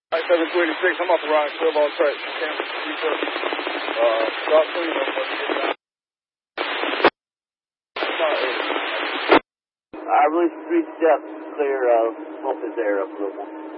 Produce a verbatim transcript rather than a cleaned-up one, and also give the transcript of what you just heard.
Alright, seven two eighty-six, I'm off the ride, twelve all track. Campus, uh, start clean up, let's get down. I released three steps, clear, uh, smoke this air up a little more.